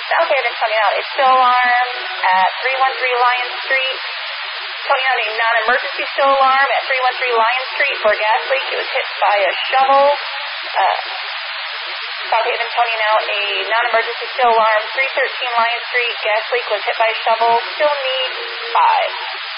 South Haven, Tony out a spill alarm at 313 Lion Street. Tony out a non-emergency spill alarm at 313 Lion Street for a gas leak. It was hit by a shovel. South Haven, Tony out a non-emergency spill alarm, 313 Lion Street. Gas leak was hit by a shovel. Still need 5.